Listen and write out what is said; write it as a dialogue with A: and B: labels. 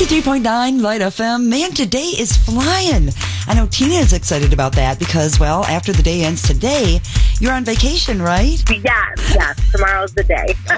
A: 93.9 Light FM. Man, today is flying. I know Tina is excited about that because, well, after the day ends today, you're on vacation, right?
B: Yes. Tomorrow's the day.